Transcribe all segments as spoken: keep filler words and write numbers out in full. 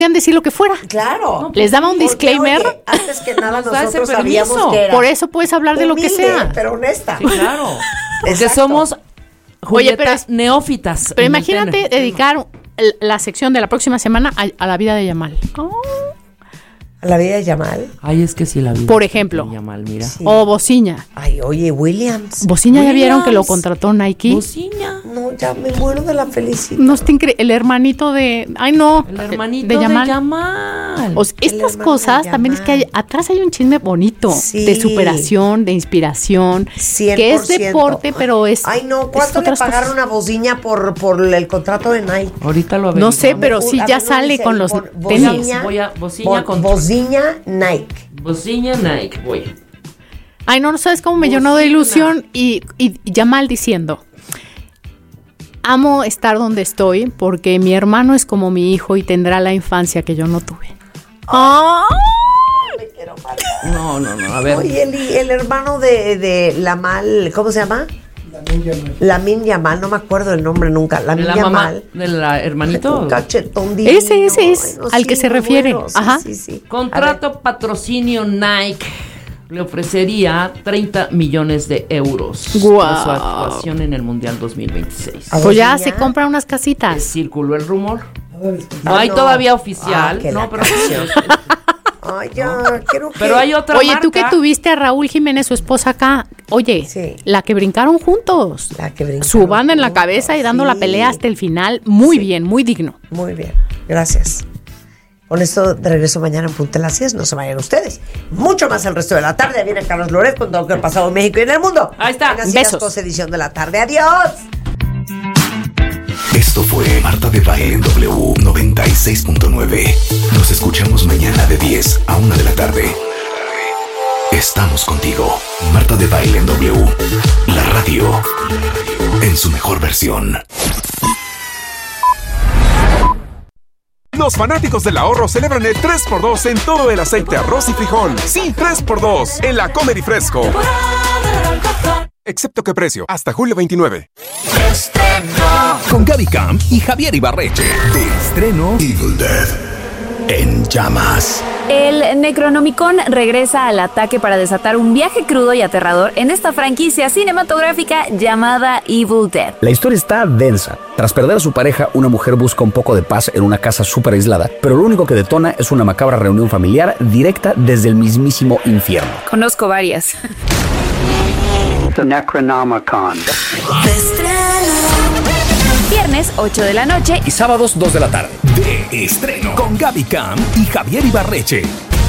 decir lo que fuera. Claro. No, les daba un porque, disclaimer. Oye, antes que nada Nos da ese nosotros sabíamos permiso. que era Por eso puedes hablar de lo que humilde, sea. pero honesta. Sí, claro. Porque Exacto. somos Oye, pero Julietas neófitas. Pero en el imagínate tema. dedicar el- la sección de la próxima semana a, a la vida de Yamal. Oh. ¿A la vida de Yamal? Ay, es que sí la vi. Por ejemplo. Yamal, mira. Sí. O Bociña. Ay, oye, Williams. Bociña ya vieron que lo Williams. contrató Nike. Bociña. No, ya me muero de la felicidad. No está incre- el hermanito de. Ay, no. El hermanito de de Yamal. Yamal. O sea, El estas hermano cosas de también es que hay, Yamal. atrás hay un chisme bonito Sí. de superación, de inspiración, cien que por es ciento. deporte, pero es. Ay, no, es ¿cuánto le otras pagaron cosas. a Bociña por, por el contrato de Nike? Ahorita lo No averiguamos. sé, pero sí A ya ver, no sale dice con ahí, los por- tenis. Bociña, Voy a- Bociña Bo- con- Bociña Nike. Bociña Nike, voy. Ay, no, no sabes cómo me llenó de ilusión y, y Yamal diciendo: amo estar donde estoy porque mi hermano es como mi hijo y tendrá la infancia que yo no tuve. ¡Ah! Me quiero matar. No, no, no, a ver. Oye, el, el hermano de, de Lamal, ¿cómo se llama? Lamin Yamal, no me acuerdo el nombre nunca. ¿De Lamin la mamá? Yamal. ¿Del hermanito? Un cachetón divino. Ese, ese es Ay, no, al sí, que se me refiere. muero. Sí, Ajá. sí, sí. Contrato patrocinio Nike le ofrecería treinta millones de euros Guau. por su actuación en el Mundial dos mil veintiséis. ¿A Pues ya Bociña? se compran unas ¿Es casitas. circuló el rumor? No Ah, hay no. todavía oficial. Ah, que no, la pero, canción. Ay, ya, quiero que... pero hay otra Oye, marca. tú que tuviste a Raúl Jiménez, su esposa acá. Oye, Sí. la que brincaron juntos. La que brincaron Su banda en la juntos, cabeza y dando la sí. pelea hasta el final. Muy Sí. bien, muy digno. Muy bien, gracias. Con esto de regreso mañana en Punta de las diez. No se vayan ustedes. Mucho más el resto de la tarde. Viene Carlos Loret con todo lo que ha pasado en México y en el mundo. Ahí está. En Así Besos. Las Cosas, edición de la tarde. ¡Adiós! Esto fue Marta de Baile en W noventa y seis punto nueve. Nos escuchamos mañana de diez a una de la tarde. Estamos contigo. Marta de Baile en W. La radio en su mejor versión. Los fanáticos del ahorro celebran el tres por dos en todo el aceite, arroz y frijol. Sí, tres por dos en la Comer y Fresco. Excepto que precio, hasta julio veintinueve. Con Gaby Cam y Javier Ibarreche. De estreno Evil Dead en llamas. El Necronomicon regresa al ataque para desatar un viaje crudo y aterrador en esta franquicia cinematográfica llamada Evil Dead. La historia está densa. Tras perder a su pareja, una mujer busca un poco de paz en una casa súper aislada, pero lo único que detona es una macabra reunión familiar directa desde el mismísimo infierno. Conozco varias. The Necronomicon. Viernes, ocho de la noche. Y sábados, dos de la tarde. De estreno con Gaby Cam y Javier Ibarreche.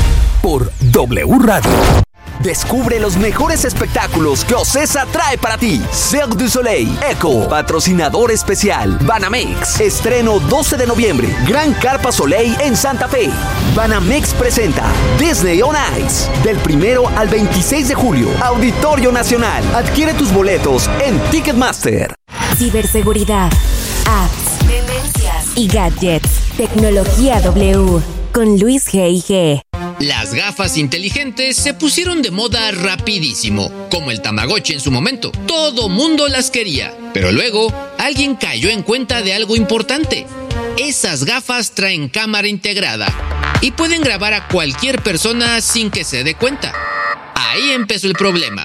Por W Radio. Descubre los mejores espectáculos que Ocesa trae para ti. Cirque du Soleil, Echo, patrocinador especial, Banamex. Estreno doce de noviembre, Gran Carpa Soleil en Santa Fe. Banamex presenta Disney on Ice. Del primero al veintiséis de julio, Auditorio Nacional. Adquiere tus boletos en Ticketmaster. Ciberseguridad, apps, tendencias y gadgets. Tecnología W con Luis G I G. Las gafas inteligentes se pusieron de moda rapidísimo, como el Tamagotchi en su momento. Todo mundo las quería, pero luego alguien cayó en cuenta de algo importante. Esas gafas traen cámara integrada y pueden grabar a cualquier persona sin que se dé cuenta. Ahí empezó el problema.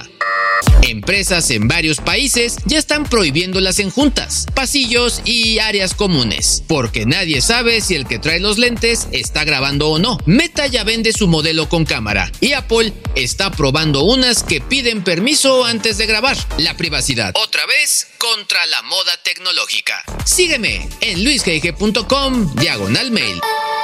Empresas en varios países ya están prohibiéndolas en juntas, pasillos y áreas comunes, porque nadie sabe si el que trae los lentes está grabando o no. Meta ya vende su modelo con cámara y Apple está probando unas que piden permiso antes de grabar. La privacidad, otra vez, contra la moda tecnológica. Sígueme en luisgig punto com diagonal mail.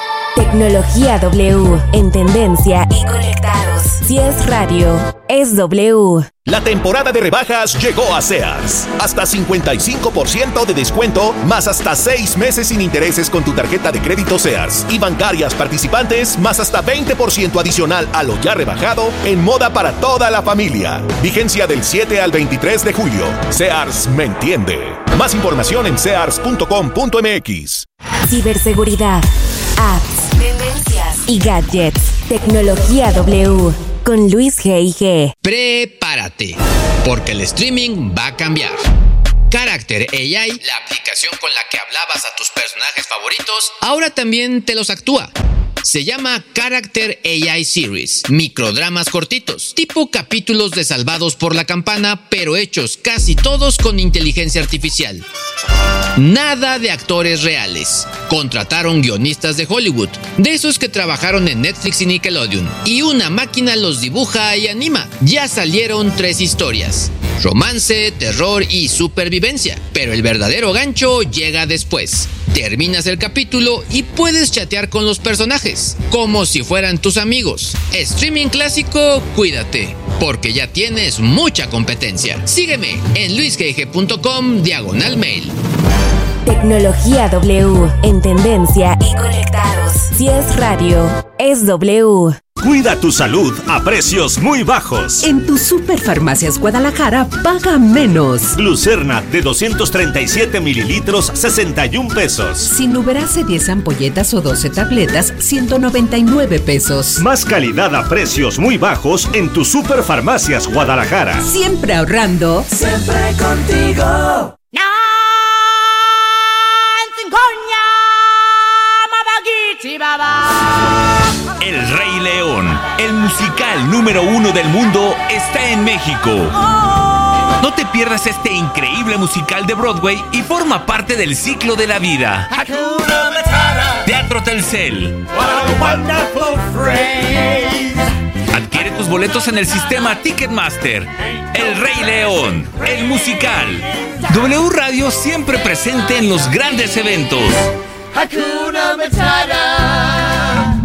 Tecnología W en tendencia y conectados. Si es radio, es W. La temporada de rebajas llegó a Sears. Hasta cincuenta y cinco por ciento de descuento, más hasta seis meses sin intereses con tu tarjeta de crédito Sears. Y bancarias participantes, más hasta veinte por ciento adicional a lo ya rebajado en moda para toda la familia. Vigencia del siete al veintitrés de julio. Sears me entiende. Más información en sears punto com punto m x. Ciberseguridad, apps, tendencias y gadgets. Tecnología W con Luis G I G. Prepárate, porque el streaming va a cambiar. Character A I, la aplicación con la que hablabas a tus personajes favoritos, ahora también te los actúa. Se llama Character A I Series, microdramas cortitos, tipo capítulos de Salvados por la Campana, pero hechos casi todos con inteligencia artificial. Nada de actores reales. Contrataron guionistas de Hollywood, de esos que trabajaron en Netflix y Nickelodeon, y una máquina los dibuja y anima. Ya salieron tres historias: romance, terror y supervivencia, pero el verdadero gancho llega después. Terminas el capítulo y puedes chatear con los personajes, como si fueran tus amigos. Streaming clásico, cuídate, porque ya tienes mucha competencia. Sígueme en luisgg.com diagonal mail. Tecnología W, en tendencia y conectados. Si es radio, es W. Cuida tu salud a precios muy bajos. En tu Superfarmacias Guadalajara paga menos. Glucerna de doscientos treinta y siete mililitros, sesenta y un pesos. Sinuberase diez ampolletas o doce tabletas, ciento noventa y nueve pesos. Más calidad a precios muy bajos en tu Superfarmacias Guadalajara. Siempre ahorrando. Siempre contigo. El Rey León, el musical número uno del mundo, está en México. No te pierdas este increíble musical de Broadway y forma parte del ciclo de la vida. Teatro Telcel. Adquiere tus boletos en el sistema Ticketmaster. El Rey León, el musical. W Radio siempre presente en los grandes eventos. Hakuna Matata.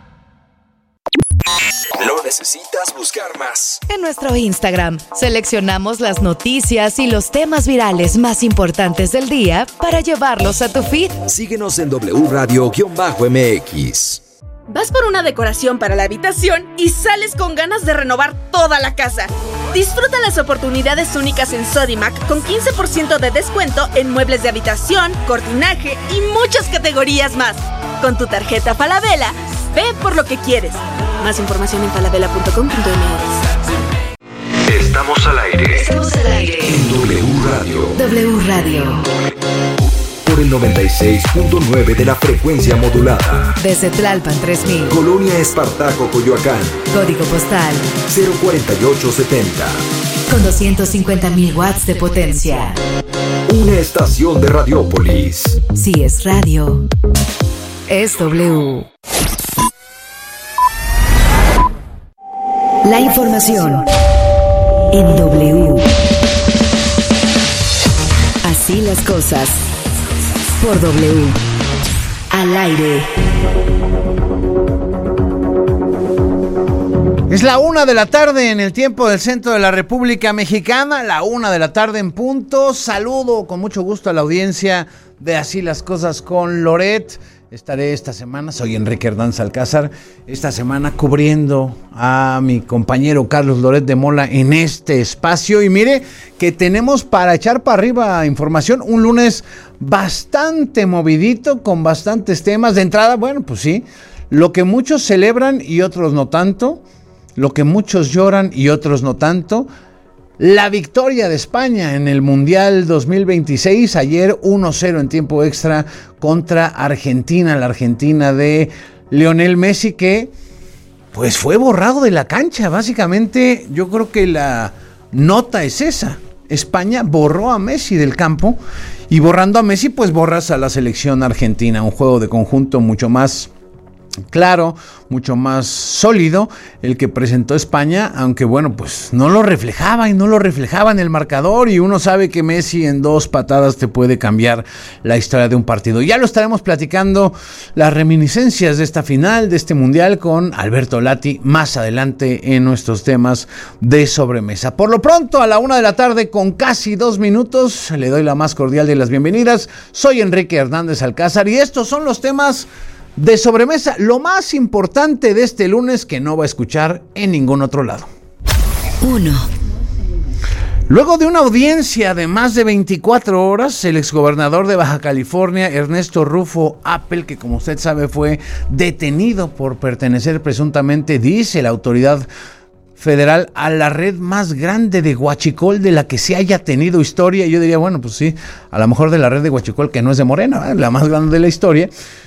No necesitas buscar más. En nuestro Instagram seleccionamos las noticias y los temas virales más importantes del día para llevarlos a tu feed. Síguenos en W Radio-M X. Vas por una decoración para la habitación y sales con ganas de renovar toda la casa. Disfruta las oportunidades únicas en Sodimac con quince por ciento de descuento en muebles de habitación, cortinaje y muchas categorías más. Con tu tarjeta Falabella, ve por lo que quieres. Más información en falabella punto com punto m x. Estamos al aire. Estamos al aire. En W Radio. W Radio. Por el noventa y seis punto nueve de la frecuencia modulada. Desde Tlalpan tres mil. Colonia Espartaco, Coyoacán. Código postal cero cuarenta y ocho setenta. Con doscientos cincuenta mil watts de potencia. Una estación de Radiópolis. Si es radio, es W. La información en W. Así las cosas. Por W. Al aire. Es la una de la tarde en el tiempo del centro de la República Mexicana, la una de la tarde en punto. Saludo con mucho gusto a la audiencia de Así las Cosas con Loret. Estaré esta semana, soy Enrique Hernández Alcázar, esta semana cubriendo a mi compañero Carlos Loret de Mola en este espacio. Y mire que tenemos para echar para arriba información, un lunes bastante movidito, con bastantes temas. De entrada, bueno, pues sí, lo que muchos celebran y otros no tanto, lo que muchos lloran y otros no tanto. La victoria de España en el Mundial dos mil veintiséis, ayer uno cero en tiempo extra contra Argentina, la Argentina de Lionel Messi, que pues fue borrado de la cancha. Básicamente yo creo que la nota es esa: España borró a Messi del campo, y borrando a Messi pues borras a la selección argentina. Un juego de conjunto mucho más claro, mucho más sólido el que presentó España, aunque bueno, pues no lo reflejaba y no lo reflejaba en el marcador, y uno sabe que Messi en dos patadas te puede cambiar la historia de un partido. Ya lo estaremos platicando, las reminiscencias de esta final, de este mundial, con Alberto Lati más adelante en nuestros temas de sobremesa. Por lo pronto, a la una de la tarde con casi dos minutos, le doy la más cordial de las bienvenidas. Soy Enrique Hernández Alcázar y estos son los temas de sobremesa, lo más importante de este lunes que no va a escuchar en ningún otro lado. uno. Luego de una audiencia de más de veinticuatro horas, el exgobernador de Baja California, Ernesto Rufo Appel, que como usted sabe fue detenido por pertenecer presuntamente, dice la autoridad federal a la red más grande de huachicol de la que se haya tenido historia. Yo diría, bueno, pues sí, a lo mejor de la red de huachicol que no es de Morena, ¿eh? La más grande de la historia.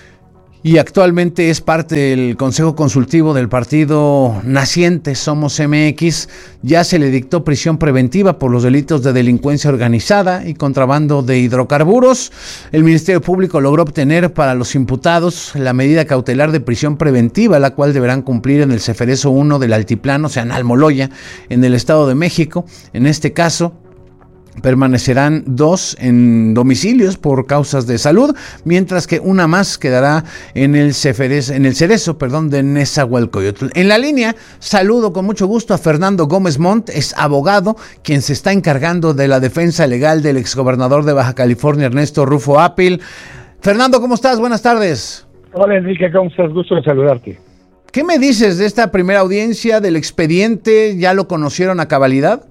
Y actualmente es parte del Consejo Consultivo del partido naciente Somos M X. Ya se le dictó prisión preventiva por los delitos de delincuencia organizada y contrabando de hidrocarburos. El Ministerio Público logró obtener para los imputados la medida cautelar de prisión preventiva, la cual deberán cumplir en el Ceferezo uno del Altiplano, o sea, en Almoloya, en el Estado de México. En este caso, permanecerán dos en domicilios por causas de salud, mientras que una más quedará en el Ceferez, en el Cerezo, perdón, de Nezahualcóyotl. En la línea, saludo con mucho gusto a Fernando Gómez Montt, es abogado, quien se está encargando de la defensa legal del exgobernador de Baja California, Ernesto Rufo Apil. Fernando, ¿cómo estás? Buenas tardes. Hola, Enrique, ¿cómo estás? Gusto de saludarte. ¿Qué me dices de esta primera audiencia, del expediente? ¿Ya lo conocieron a cabalidad?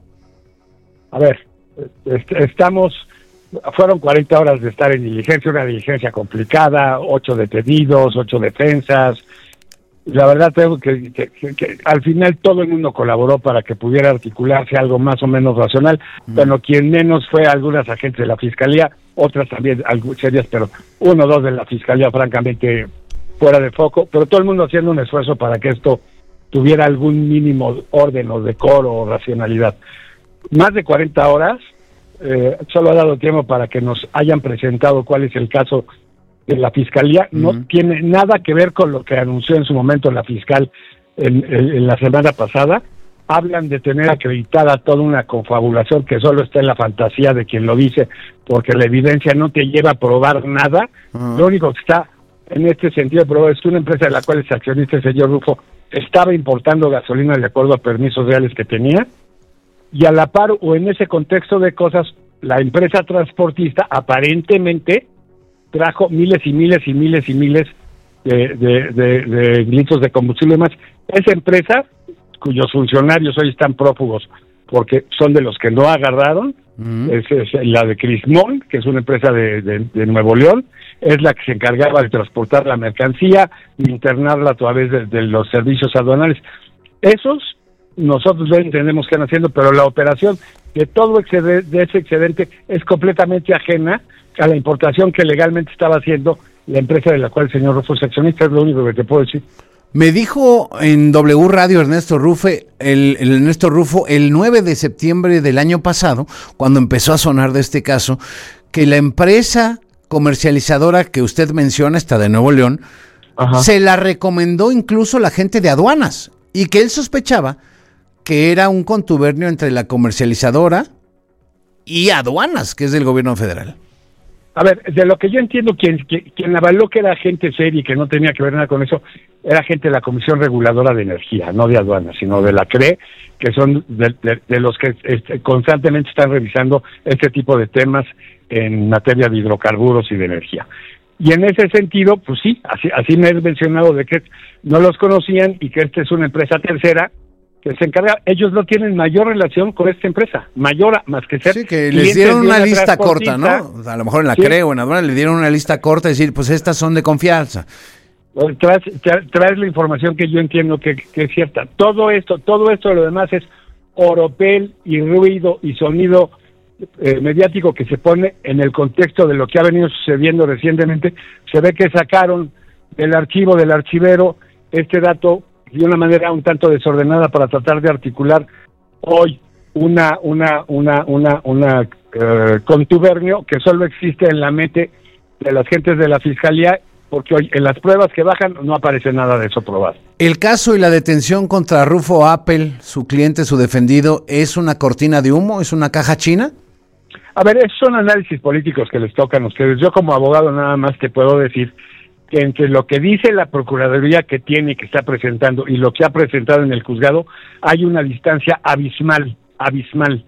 A ver, estamos, fueron cuarenta horas de estar en diligencia, una diligencia complicada, ocho detenidos, ocho defensas. La verdad tengo que, que, que, que al final todo el mundo colaboró para que pudiera articularse algo más o menos racional, mm. pero quien menos fue algunas agentes de la Fiscalía, otras también algo serias, pero uno o dos de la Fiscalía francamente fuera de foco, pero todo el mundo haciendo un esfuerzo para que esto tuviera algún mínimo orden o decoro o racionalidad. Más de cuarenta horas, eh, solo ha dado tiempo para que nos hayan presentado cuál es el caso de la Fiscalía. No uh-huh. tiene nada que ver con lo que anunció en su momento la fiscal en, en, en la semana pasada. Hablan de tener acreditada toda una confabulación que solo está en la fantasía de quien lo dice, porque la evidencia no te lleva a probar nada. Uh-huh. Lo único que está en este sentido probado es que una empresa de la cual es accionista el señor Rufo estaba importando gasolina de acuerdo a permisos reales que tenía. Y a la par, o en ese contexto de cosas, la empresa transportista aparentemente trajo miles y miles y miles y miles de, de, de, de litros de combustible más. Esa empresa, cuyos funcionarios hoy están prófugos porque son de los que no agarraron, uh-huh. es, es la de Crismón, que es una empresa de, de, de Nuevo León, es la que se encargaba de transportar la mercancía, de internarla a través de, de los servicios aduanales. Esos nosotros no entendemos qué están haciendo, pero la operación de todo excede, de ese excedente es completamente ajena a la importación que legalmente estaba haciendo la empresa de la cual el señor Rufo es accionista, es lo único que te puedo decir. Me dijo en W Radio Ernesto Rufo, el, el Ernesto Rufo, el nueve de septiembre del año pasado, cuando empezó a sonar de este caso, que la empresa comercializadora que usted menciona, esta de Nuevo León, Ajá. se la recomendó incluso la gente de aduanas, y que él sospechaba que era un contubernio entre la comercializadora y aduanas, que es del gobierno federal. A ver, de lo que yo entiendo, quien, quien, quien avaló que era gente seria y que no tenía que ver nada con eso, era gente de la Comisión Reguladora de Energía, no de aduanas, sino de la C R E, que son de, de, de los que este, constantemente están revisando este tipo de temas en materia de hidrocarburos y de energía. Y en ese sentido, pues sí, así, así me he mencionado de que no los conocían y que esta es una empresa tercera que se encarga. Ellos no tienen mayor relación con esta empresa, mayor más que ser. Sí, que les dieron una lista corta, ¿no? A lo mejor en la sí. C R E o en aduana le dieron una lista corta, decir, pues estas son de confianza. Traes, traes la información que yo entiendo que, que es cierta. Todo esto, todo esto lo demás es oropel y ruido y sonido eh, mediático que se pone en el contexto de lo que ha venido sucediendo recientemente. Se ve que sacaron del archivo del archivero este dato de una manera un tanto desordenada para tratar de articular hoy una una una una una uh, contubernio que solo existe en la mente de las gentes de la Fiscalía, porque hoy en las pruebas que bajan no aparece nada de eso probado. El caso y la detención contra Rufo Apil, su cliente, su defendido, ¿es una cortina de humo? ¿Es una caja china? A ver, esos son análisis políticos que les tocan a ustedes. Yo como abogado nada más te puedo decir que entre lo que dice la Procuraduría que tiene y que está presentando y lo que ha presentado en el juzgado, hay una distancia abismal, abismal.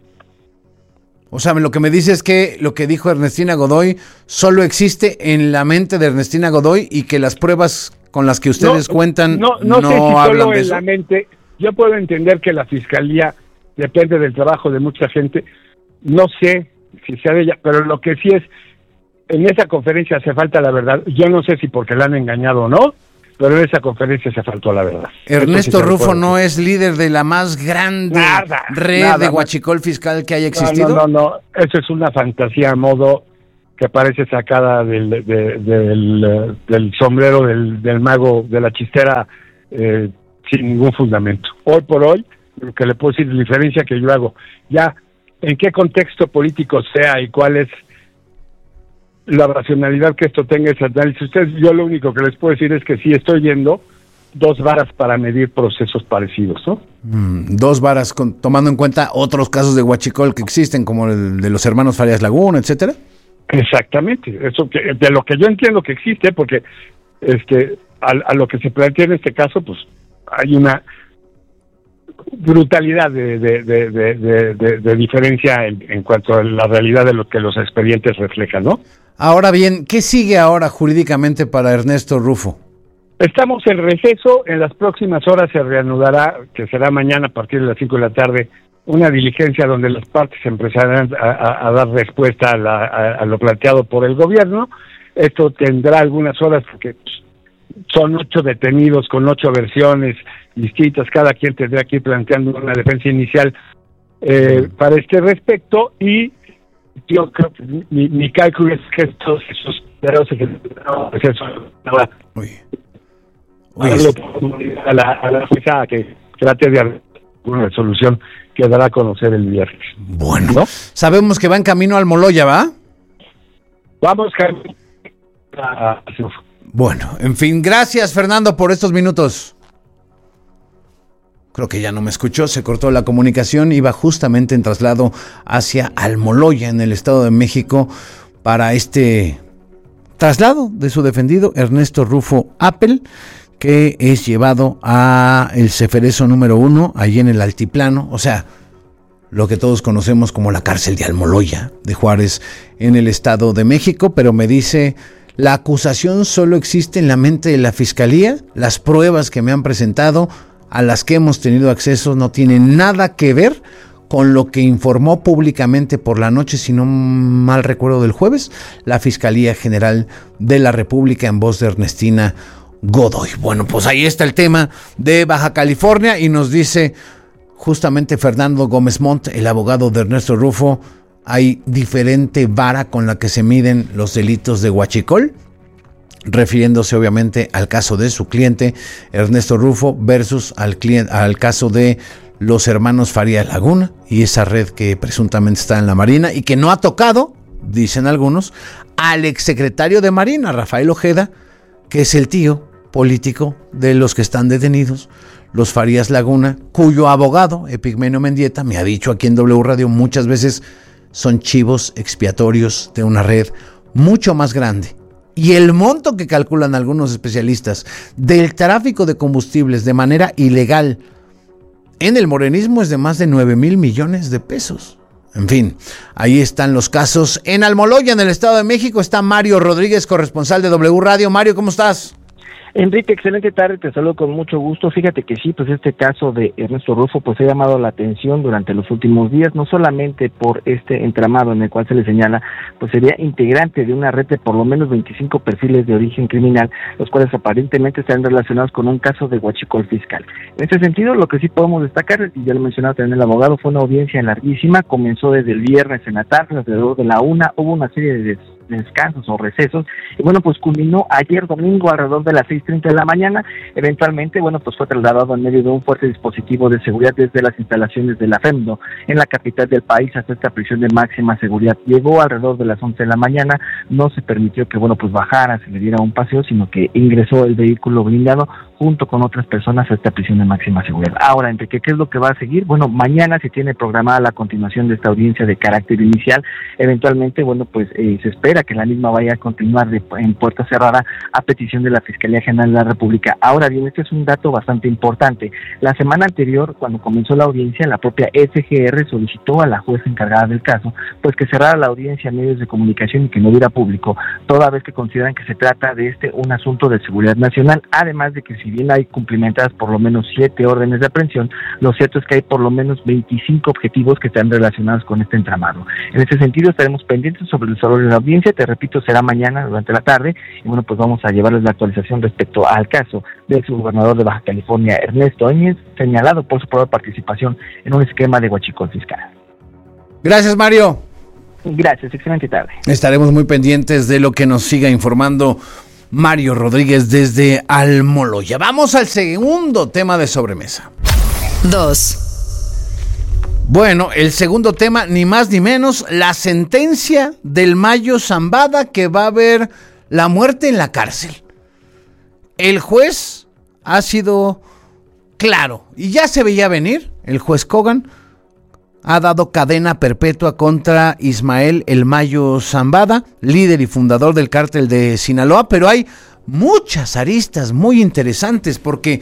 O sea, lo que me dice es que lo que dijo Ernestina Godoy solo existe en la mente de Ernestina Godoy y que las pruebas con las que ustedes no, cuentan no, no, no sé si hablan solo de eso. En la mente, yo puedo entender que la Fiscalía depende del trabajo de mucha gente, no sé si sea de ella, pero lo que sí es, en esa conferencia hace falta la verdad. Yo no sé si porque la han engañado o no, pero en esa conferencia se faltó la verdad. Ernesto Rufo no es líder de la más grande nada, red nada, de huachicol fiscal que haya existido. No, no, no, no, eso es una fantasía a modo que parece sacada del, de, del, del sombrero del, del mago de la chistera, eh, sin ningún fundamento. Hoy por hoy, lo que le puedo decir, la diferencia que yo hago, ya en qué contexto político sea y cuál es la racionalidad que esto tenga ese análisis. Ustedes, yo lo único que les puedo decir es que sí estoy viendo dos varas para medir procesos parecidos, ¿no? Mm, dos varas, con, tomando en cuenta otros casos de huachicol que existen, como el de los hermanos Farías Laguna, etcétera. Exactamente, eso que, de lo que yo entiendo que existe, porque este a, a lo que se plantea en este caso, pues hay una brutalidad de, de, de, de, de, de, de diferencia en, en cuanto a la realidad de lo que los expedientes reflejan, ¿no? Ahora bien, ¿qué sigue ahora jurídicamente para Ernesto Rufo? Estamos en receso, en las próximas horas se reanudará, que será mañana a partir de las cinco de la tarde, una diligencia donde las partes empezarán a, a, a dar respuesta a, la, a, a lo planteado por el gobierno. Esto tendrá algunas horas porque son ocho detenidos con ocho versiones distintas, cada quien tendrá que ir planteando una defensa inicial eh, para este respecto, y yo creo que mi, mi cálculo es que estos esos a la, a la jueza que trate de hacer una resolución que dará a conocer el viernes. Bueno, ¿no? Sabemos que va en camino al Moloya, ¿va? Vamos camino a, a... Bueno, en fin, gracias Fernando por estos minutos. Creo que ya no me escuchó, se cortó la comunicación, iba justamente en traslado hacia Almoloya, en el Estado de México, para este traslado de su defendido Ernesto Rufo Appel, que es llevado a el Ceferezo número uno, allí en el Altiplano, o sea, lo que todos conocemos como la cárcel de Almoloya, de Juárez, en el Estado de México, pero me dice, la acusación solo existe en la mente de la Fiscalía, las pruebas que me han presentado, a las que hemos tenido acceso, no tienen nada que ver con lo que informó públicamente por la noche, si no mal recuerdo del jueves, la Fiscalía General de la República en voz de Ernestina Godoy. Bueno, pues ahí está el tema de Baja California y nos dice justamente Fernando Gómez Montt, el abogado de Ernesto Rufo, hay diferente vara con la que se miden los delitos de huachicol, refiriéndose obviamente al caso de su cliente Ernesto Rufo versus al, cliente, al caso de los hermanos Farías Laguna y esa red que presuntamente está en la Marina y que no ha tocado, dicen algunos, al exsecretario de Marina, Rafael Ojeda, que es el tío político de los que están detenidos, los Farías Laguna, cuyo abogado, Epigmenio Mendieta, me ha dicho aquí en W Radio muchas veces, son chivos expiatorios de una red mucho más grande. Y el monto que calculan algunos especialistas del tráfico de combustibles de manera ilegal en el morenismo es de más de nueve mil millones de pesos. En fin, ahí están los casos. En Almoloya, en el Estado de México, está Mario Rodríguez, corresponsal de W Radio. Mario, ¿cómo estás? Enrique, excelente tarde, te saludo con mucho gusto. Fíjate que sí, pues este caso de Ernesto Rufo pues ha llamado la atención durante los últimos días, no solamente por este entramado en el cual se le señala, pues sería integrante de una red de por lo menos veinticinco perfiles de origen criminal, los cuales aparentemente están relacionados con un caso de huachicol fiscal. En este sentido, lo que sí podemos destacar, y ya lo mencionaba también el abogado, fue una audiencia larguísima, comenzó desde el viernes en la tarde, alrededor de la una, hubo una serie de des- descansos o recesos, y bueno, pues culminó ayer domingo alrededor de las seis treinta de la mañana. Eventualmente, bueno, pues fue trasladado en medio de un fuerte dispositivo de seguridad desde las instalaciones de la FEMDO en la capital del país hasta esta prisión de máxima seguridad. Llegó alrededor de las once de la mañana, no se permitió que, bueno, pues bajara, se le diera un paseo, sino que ingresó el vehículo blindado junto con otras personas a esta prisión de máxima seguridad. Ahora, Enrique, ¿qué es lo que va a seguir? Bueno, mañana se tiene programada la continuación de esta audiencia de carácter inicial. Eventualmente, bueno, pues eh, se espera que la misma vaya a continuar de, en puerta cerrada a petición de la Fiscalía General de la República. Ahora bien, este es un dato bastante importante. La semana anterior, cuando comenzó la audiencia, la propia F G R solicitó a la jueza encargada del caso, pues que cerrara la audiencia a medios de comunicación y que no hubiera público, toda vez que consideran que se trata de este un asunto de seguridad nacional, además de que si bien hay cumplimentadas por lo menos siete órdenes de aprehensión, lo cierto es que hay por lo menos veinticinco objetivos que están relacionados con este entramado. En este sentido, estaremos pendientes sobre el desarrollo de la audiencia. audiencia, te repito, será mañana durante la tarde, y bueno, pues vamos a llevarles la actualización respecto al caso del subgobernador de Baja California, Ernesto Eñez, señalado por su probable participación en un esquema de huachicol fiscal. Gracias, Mario. Gracias, excelente tarde. Estaremos muy pendientes de lo que nos siga informando Mario Rodríguez desde Almoloya. Vamos al segundo tema de sobremesa. Dos. Bueno, el segundo tema, ni más ni menos, la sentencia del Mayo Zambada, que va a ver la muerte en la cárcel. El juez ha sido claro y ya se veía venir. El juez Kogan ha dado cadena perpetua contra Ismael El Mayo Zambada, líder y fundador del cártel de Sinaloa, pero hay muchas aristas muy interesantes porque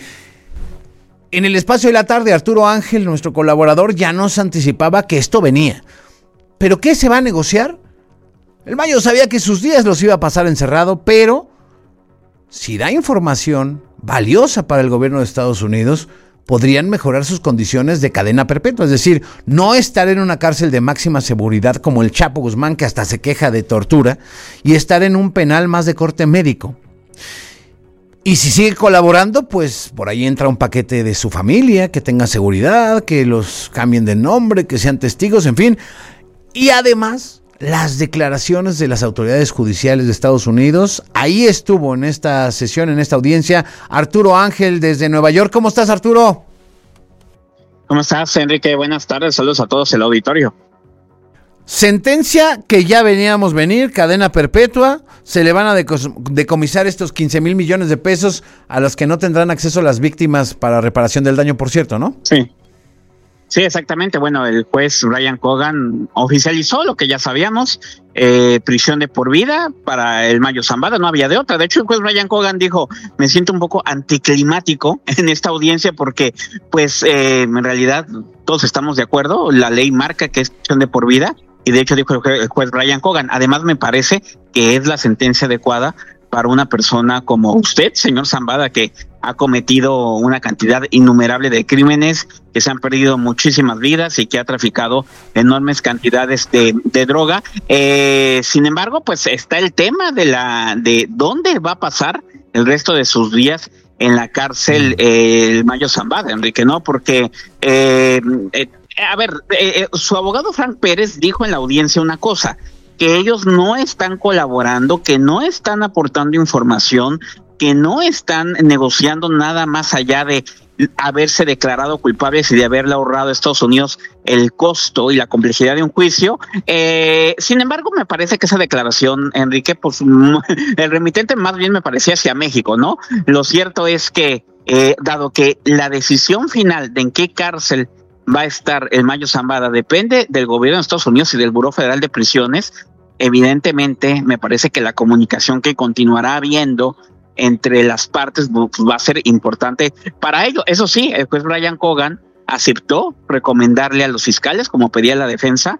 en el espacio de la tarde Arturo Ángel, nuestro colaborador, ya nos anticipaba que esto venía. ¿Pero qué se va a negociar? El Mayo sabía que sus días los iba a pasar encerrado, pero si da información valiosa para el gobierno de Estados Unidos, podrían mejorar sus condiciones de cadena perpetua, es decir, no estar en una cárcel de máxima seguridad como el Chapo Guzmán, que hasta se queja de tortura, y estar en un penal más de corte médico. Y si sigue colaborando, pues por ahí entra un paquete de su familia, que tenga seguridad, que los cambien de nombre, que sean testigos, en fin. Y además, las declaraciones de las autoridades judiciales de Estados Unidos. Ahí estuvo en esta sesión, en esta audiencia, Arturo Ángel desde Nueva York. ¿Cómo estás, Arturo? ¿Cómo estás, Enrique? Buenas tardes, saludos a todos el auditorio. Sentencia que ya veníamos venir, cadena perpetua, se le van a decomisar estos quince mil millones de pesos a los que no tendrán acceso las víctimas para reparación del daño, por cierto, ¿no? Sí. Sí, exactamente. Bueno, el juez Brian Kogan oficializó lo que ya sabíamos, eh, prisión de por vida para el Mayo Zambada, no había de otra. De hecho, el juez Brian Kogan dijo, me siento un poco anticlimático en esta audiencia porque, pues, eh, en realidad todos estamos de acuerdo, la ley marca que es prisión de por vida, y de hecho dijo el juez Brian Kogan, además me parece que es la sentencia adecuada para una persona como usted, señor Zambada, que ha cometido una cantidad innumerable de crímenes, que se han perdido muchísimas vidas y que ha traficado enormes cantidades de, de droga. Eh, sin embargo, pues está el tema de la de dónde va a pasar el resto de sus días en la cárcel eh, el Mayo Zambada, Enrique, ¿no? Porque, eh, eh, a ver, eh, su abogado Frank Pérez dijo en la audiencia una cosa, que ellos no están colaborando, que no están aportando información, que no están negociando nada más allá de haberse declarado culpables y de haberle ahorrado a Estados Unidos el costo y la complejidad de un juicio. Eh, sin embargo, me parece que esa declaración, Enrique, pues el remitente más bien me parecía hacia México, ¿no? Lo cierto es que, eh, dado que la decisión final de en qué cárcel va a estar el Mayo Zambada depende del gobierno de Estados Unidos y del Buró Federal de Prisiones, evidentemente me parece que la comunicación que continuará habiendo entre las partes va a ser importante para ello. Eso sí, el juez Brian Kogan aceptó recomendarle a los fiscales, como pedía la defensa,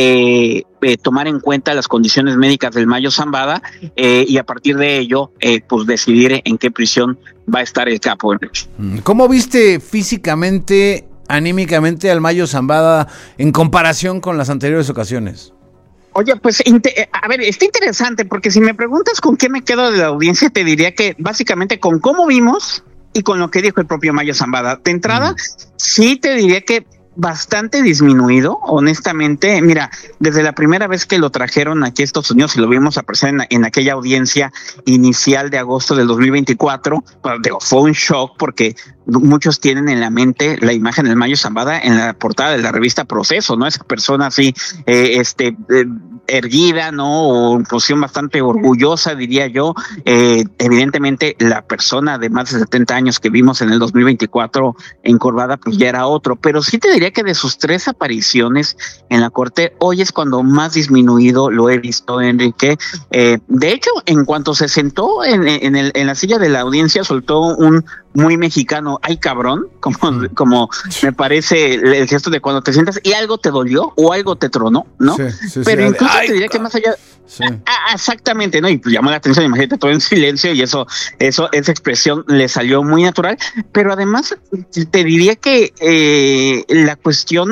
eh, eh, tomar en cuenta las condiciones médicas del Mayo Zambada eh, y a partir de ello, eh, pues decidir en qué prisión va a estar el capo. ¿Cómo viste físicamente, anímicamente al Mayo Zambada en comparación con las anteriores ocasiones? Oye, pues, a ver, está interesante porque si me preguntas con qué me quedo de la audiencia, te diría que básicamente con cómo vimos y con lo que dijo el propio Mayo Zambada. De entrada, mm. sí te diría que bastante disminuido, honestamente. Mira, desde la primera vez que lo trajeron aquí a Estados Unidos y lo vimos aparecer en, en aquella audiencia inicial de agosto del dos mil veinticuatro, pues, digo, fue un shock porque muchos tienen en la mente la imagen del Mayo Zambada en la portada de la revista Proceso, ¿no? Esa persona así, eh, este, eh, erguida, ¿no? O en posición bastante orgullosa, diría yo. Eh, evidentemente, la persona de más de setenta años que vimos en el dos mil veinticuatro encorvada, pues ya era otro. Pero sí te diría que de sus tres apariciones en la corte, hoy es cuando más disminuido lo he visto, Enrique. Eh, de hecho, en cuanto se sentó en, en, el, en la silla de la audiencia, soltó un muy mexicano, ay cabrón, como, como me parece el gesto de cuando te sientas y algo te dolió o algo te tronó, ¿no? Sí, sí, Pero sí, incluso ay, te diría que más allá, sí. ah, exactamente, ¿no? Y pues llamó la atención, imagínate todo en silencio y eso, eso, esa expresión le salió muy natural, pero además te diría que eh, la cuestión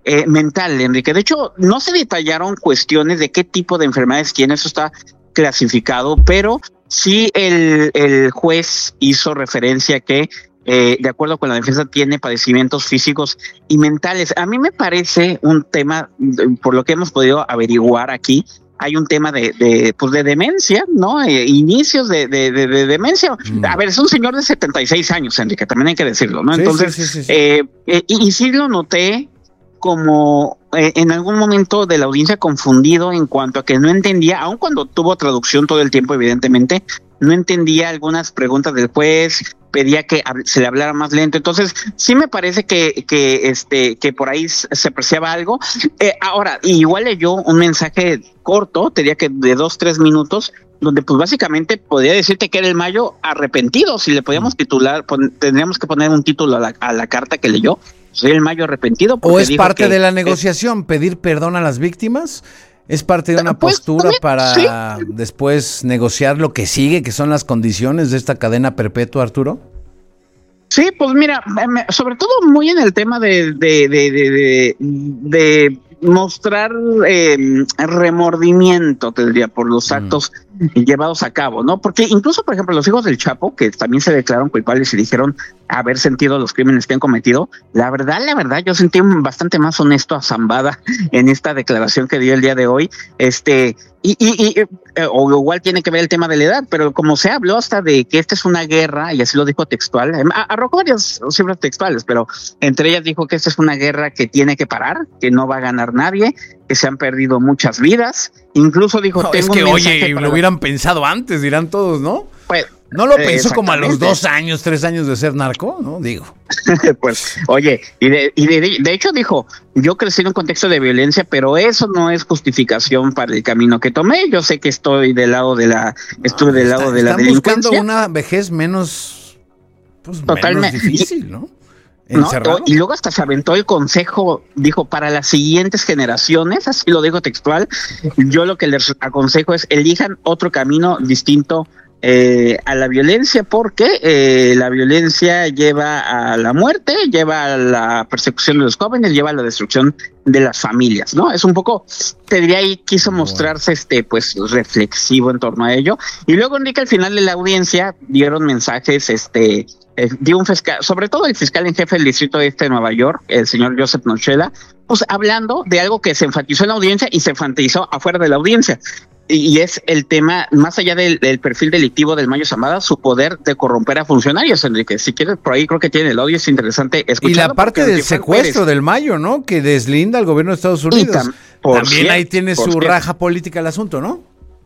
eh, mental, Enrique. De hecho, no se detallaron cuestiones de qué tipo de enfermedades tiene, eso está clasificado, pero sí el, el juez hizo referencia a que, eh, de acuerdo con la defensa, tiene padecimientos físicos y mentales. A mí me parece un tema, por lo que hemos podido averiguar aquí, hay un tema de, de, pues de demencia, ¿no? Eh, inicios de, de, de, de demencia. Mm. A ver, es un señor de setenta y seis años, Enrique, también hay que decirlo, ¿no? Sí, Entonces, sí, sí, sí, sí. Eh, eh, y, y sí lo noté como eh, en algún momento de la audiencia confundido en cuanto a que no entendía, aun cuando tuvo traducción todo el tiempo, evidentemente, no entendía algunas preguntas del juez, pedía que se le hablara más lento. Entonces, sí me parece que, que este, que por ahí se apreciaba algo. Eh, ahora, igual leyó un mensaje corto, te diría que de dos, tres minutos, donde pues básicamente podría decirte que era el Mayo arrepentido. Si le podíamos titular, pon, tendríamos que poner un título a la, a la carta que leyó. Soy el Mayo arrepentido. ¿O es parte de la negociación, es, pedir perdón a las víctimas? ¿Es parte de una pues, postura también, para sí. después negociar lo que sigue, que son las condiciones de esta cadena perpetua, Arturo? Sí, pues mira, sobre todo muy en el tema de, de, de, de, de, de mostrar eh, remordimiento, te diría, por los actos mm. llevados a cabo, ¿no? Porque incluso, por ejemplo, los hijos del Chapo, que también se declararon culpables y dijeron haber sentido los crímenes que han cometido, la verdad, la verdad, yo sentí bastante más honesto a Zambada en esta declaración que dio el día de hoy, este... Y, y, y eh, o igual tiene que ver el tema de la edad, pero como se habló hasta de que esta es una guerra, y así lo dijo textual, arrojó varias cifras textuales, pero entre ellas dijo que esta es una guerra que tiene que parar, que no va a ganar nadie, que se han perdido muchas vidas, incluso dijo... No, tengo es que, un oye, lo para... hubieran pensado antes, dirán todos, ¿no? Pues... ¿No lo pensó como a los dos años, tres años de ser narco? No, digo. Pues, oye, y, de, y de, de hecho dijo, yo crecí en un contexto de violencia, pero eso no es justificación para el camino que tomé. Yo sé que estoy del lado de la, estuve del está, lado de la delincuencia. Están buscando una vejez menos, pues, Totalmente. menos difícil, ¿no? ¿No? Y luego hasta se aventó el consejo, dijo, para las siguientes generaciones, así lo dijo textual, yo lo que les aconsejo es elijan otro camino distinto Eh, a la violencia, porque eh, la violencia lleva a la muerte, lleva a la persecución de los jóvenes, lleva a la destrucción de las familias, ¿no? Es un poco, te diría ahí, quiso mostrarse este, pues, reflexivo en torno a ello. Y luego, Enrique, al final de la audiencia dieron mensajes, este, eh, dio un fiscal, sobre todo el fiscal en jefe del distrito este de Nueva York, el señor Joseph Nochela, pues hablando de algo que se enfatizó en la audiencia y se enfatizó afuera de la audiencia. Y es el tema, más allá del, del perfil delictivo del Mayo Zambada, su poder de corromper a funcionarios, Enrique. Si quieres, por ahí creo que tiene el audio, es interesante escucharlo. Y la parte del secuestro del Mayo, ¿no? Que deslinda al gobierno de Estados Unidos. Tam, También cierto, ahí tiene su cierto. raja política el asunto, ¿no?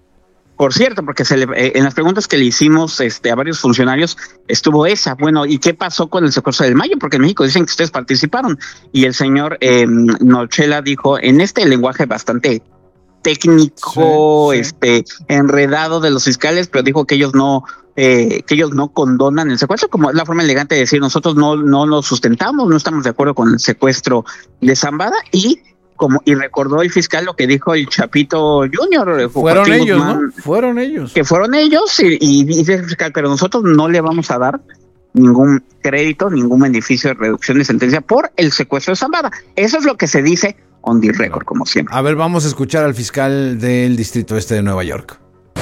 Por cierto, porque se le, eh, en las preguntas que le hicimos este, a varios funcionarios estuvo esa. Bueno, ¿y qué pasó con el secuestro del Mayo? Porque en México dicen que ustedes participaron. Y el señor eh, Nochela dijo en este lenguaje bastante técnico, sí, sí. este, enredado de los fiscales, pero dijo que ellos no, eh, que ellos no condonan el secuestro, como es la forma elegante de decir, nosotros no, no lo sustentamos, no estamos de acuerdo con el secuestro de Zambada, y como, y recordó el fiscal lo que dijo el Chapito Junior. Fueron Joaquín ellos, Guzmán, ¿no? Fueron ellos. Que fueron ellos, y, y dice el fiscal, pero nosotros no le vamos a dar ningún crédito, ningún beneficio de reducción de sentencia por el secuestro de Zambada. Eso es lo que se dice on the record, como siempre. A ver, vamos a escuchar al fiscal del Distrito Este de Nueva York.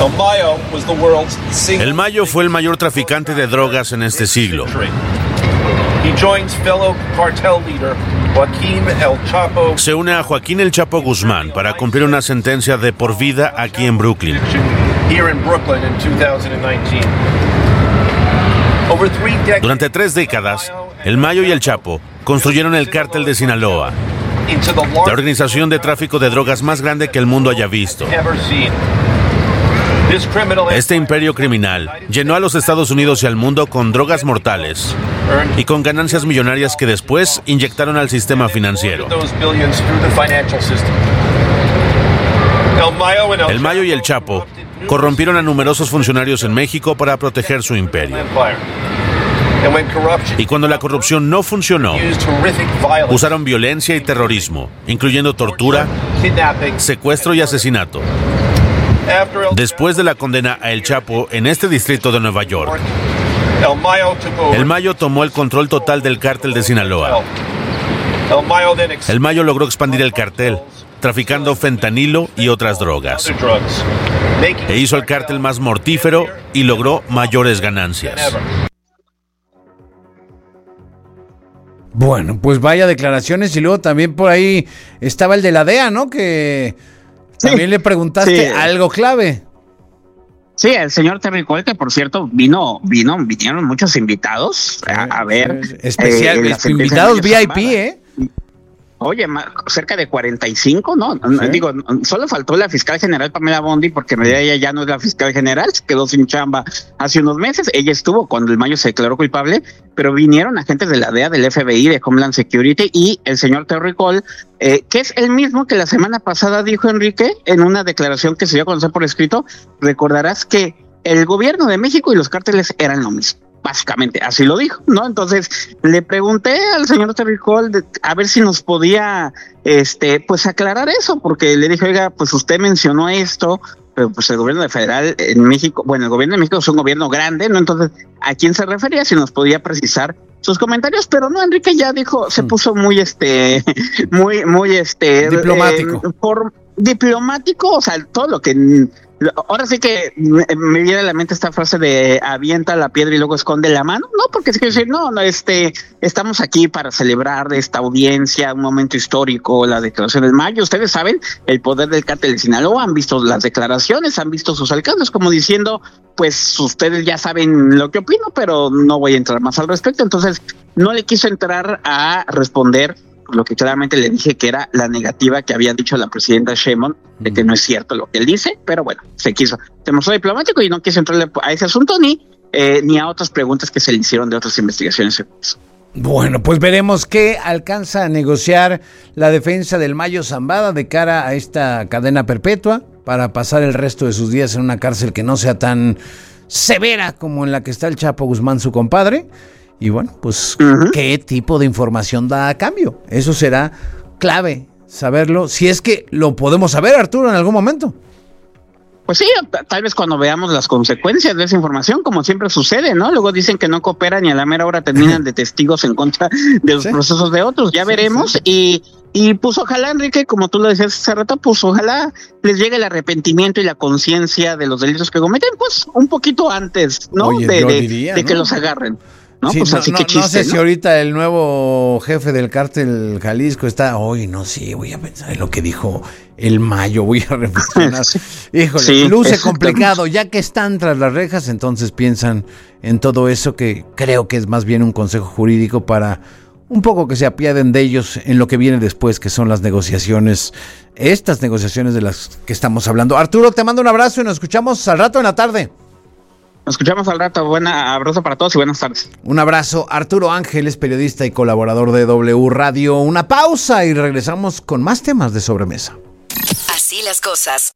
El Mayo fue el mayor traficante de drogas en este siglo. Se une a Joaquín El Chapo Guzmán para cumplir una sentencia de por vida aquí en Brooklyn. Durante tres décadas, El Mayo y El Chapo construyeron el cártel de Sinaloa, la organización de tráfico de drogas más grande que el mundo haya visto. Este imperio criminal llenó a los Estados Unidos y al mundo con drogas mortales y con ganancias millonarias que después inyectaron al sistema financiero. El Mayo y El Chapo corrompieron a numerosos funcionarios en México para proteger su imperio. Y cuando la corrupción no funcionó, usaron violencia y terrorismo, incluyendo tortura, secuestro y asesinato. Después de la condena a El Chapo en este distrito de Nueva York, El Mayo tomó el control total del cártel de Sinaloa. El Mayo logró expandir el cartel, traficando fentanilo y otras drogas. E hizo el cártel más mortífero y logró mayores ganancias. Bueno, pues vaya declaraciones. Y luego también por ahí estaba el de la D E A, ¿no? Que sí, también le preguntaste sí. algo clave. Sí, el señor Terry Cole, que por cierto vino, vino, vinieron muchos invitados a, a ver. Especial, eh, invitados V I P, ¿eh? Oye, cerca de cuarenta y cinco, ¿no? Sí. Digo, solo faltó la fiscal general Pamela Bondi, porque en realidad ella ya no es la fiscal general, se quedó sin chamba hace unos meses. Ella estuvo cuando el Mayo se declaró culpable, pero vinieron agentes de la D E A, del F B I, de Homeland Security, y el señor Terry Cole, eh, que es el mismo que la semana pasada dijo Enrique, en una declaración que se dio a conocer por escrito. Recordarás que el gobierno de México y los cárteles eran lo mismo. Básicamente, así lo dijo, ¿no? Entonces, le pregunté al señor Terry Cole de, a ver si nos podía, este, pues aclarar eso, porque le dije, oiga, pues usted mencionó esto, pero pues el gobierno de federal en México, bueno, el gobierno de México es un gobierno grande, ¿no? Entonces, ¿a quién se refería? Si nos podía precisar sus comentarios, pero no, Enrique ya dijo, se puso muy, este, muy, muy, este... Diplomático. Eh, por, diplomático, o sea, todo lo que... Ahora sí que me, me viene a la mente esta frase de avienta la piedra y luego esconde la mano, no, porque es que decir, no, no, este, estamos aquí para celebrar esta audiencia, un momento histórico, la declaración del Mayo. Ustedes saben el poder del cártel de Sinaloa, han visto las declaraciones, han visto sus alcances, como diciendo, pues ustedes ya saben lo que opino, pero no voy a entrar más al respecto. Entonces, no le quiso entrar a responder lo que claramente le dije que era la negativa que había dicho la presidenta Sheinbaum, de que no es cierto lo que él dice, pero bueno, se quiso, se mostró diplomático y no quiso entrarle a ese asunto ni, eh, ni a otras preguntas que se le hicieron de otras investigaciones. Bueno, pues veremos qué alcanza a negociar la defensa del Mayo Zambada de cara a esta cadena perpetua para pasar el resto de sus días en una cárcel que no sea tan severa como en la que está el Chapo Guzmán, su compadre. Y bueno, pues, uh-huh. ¿qué tipo de información da a cambio? Eso será clave saberlo, si es que lo podemos saber, Arturo, en algún momento. Pues sí, tal vez cuando veamos las consecuencias de esa información, como siempre sucede, ¿no? Luego dicen que no cooperan y a la mera hora terminan de testigos en contra de los sí. procesos de otros. Ya sí, veremos. Sí. Y, y pues ojalá, Enrique, como tú lo decías hace rato, pues ojalá les llegue el arrepentimiento y la conciencia de los delitos que cometen, pues un poquito antes, ¿no? Oye, de, de, diría, de ¿no? que los agarren. No, sí, pues no, así no, que chiste, no sé ¿no? si ahorita el nuevo jefe del cártel Jalisco está, hoy no sé, sí, voy a pensar en lo que dijo el Mayo, voy a reflexionar. Sí. Híjole, sí, luce complicado, ya que están tras las rejas, entonces piensan en todo eso, que creo que es más bien un consejo jurídico para un poco que se apiaden de ellos en lo que viene después, que son las negociaciones, estas negociaciones de las que estamos hablando. Arturo, te mando un abrazo y nos escuchamos al rato en la tarde. Nos escuchamos al rato. Un abrazo para todos y buenas tardes. Un abrazo. Arturo Ángeles, periodista y colaborador de W Radio. Una pausa y regresamos con más temas de sobremesa. Así las cosas.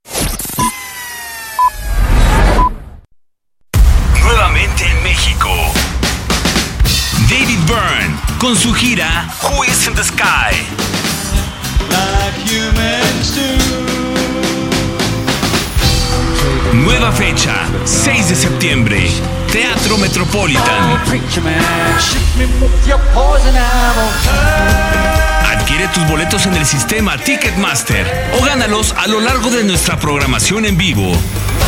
Nuevamente en México. David Byrne con su gira Who is in the Sky. Like humans do. Nueva fecha, seis de septiembre, Teatro Metropolitan. Adquiere tus boletos en el sistema Ticketmaster o gánalos a lo largo de nuestra programación en vivo.